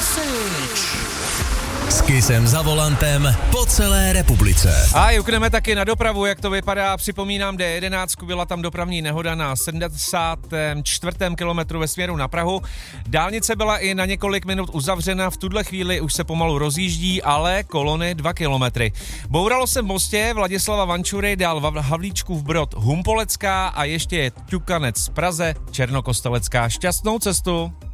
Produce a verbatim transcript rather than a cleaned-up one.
Message s Kissem za volantem po celé republice. A jukneme taky na dopravu, jak to vypadá. Připomínám, D jedenáct, byla tam dopravní nehoda na sedmdesátém čtvrtém kilometru ve směru na Prahu. Dálnice byla i na několik minut uzavřena, v tuhle chvíli už se pomalu rozjíždí, ale kolony dva kilometry. Bouralo se v Mostě, Vladislava Vančury, dál Havlíčkův Brod Humpolecká a ještě je Ťukanec v Praze, Černokostelecká. Šťastnou cestu.